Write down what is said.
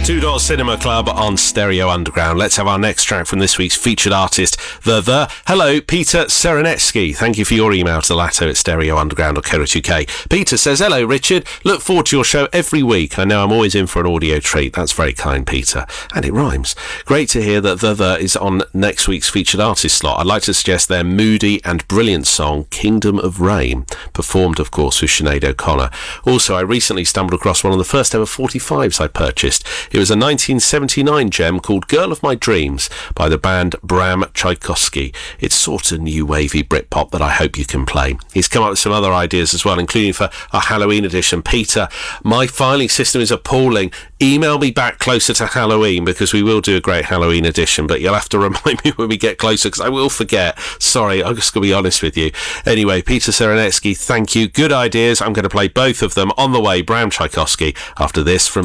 Two Dot Cinema Club on Stereo Underground. Let's have our next track from this week's featured artist, The. Hello, Peter Serenetsky. Thank you for your email to lato@stereounderground.co.uk. Peter says, hello, Richard. Look forward to your show every week. I know I'm always in for an audio treat. That's very kind, Peter. And it rhymes. Great to hear that The is on next week's featured artist slot. I'd like to suggest their moody and brilliant song, Kingdom of Rain, performed, of course, with Sinead O'Connor. Also, I recently stumbled across one of the first ever 45s I purchased. It was a 1979 gem called Girl of My Dreams by the band Bram Tchaikovsky. It's sort of new wavy Britpop that I hope you can play. He's come up with some other ideas as well, including for our Halloween edition. Peter, my filing system is appalling. Email me back closer to Halloween because we will do a great Halloween edition, but you'll have to remind me when we get closer because I will forget. Sorry, I'm just going to be honest with you. Anyway, Peter Serenetsky, thank you. Good ideas. I'm going to play both of them on the way. Bram Tchaikovsky after this from